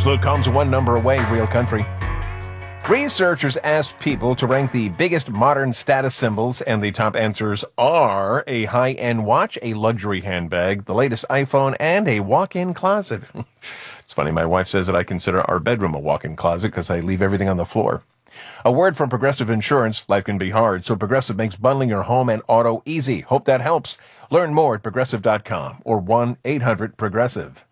Luke Combs, one number away, Real Country. Researchers asked people to rank the biggest modern status symbols, and the top answers are a high-end watch, a luxury handbag, the latest iPhone, and a walk-in closet. It's funny, my wife says that I consider our bedroom a walk-in closet because I leave everything on the floor. A word from Progressive Insurance: life can be hard, so Progressive makes bundling your home and auto easy. Hope that helps. Learn more at Progressive.com or 1-800-PROGRESSIVE.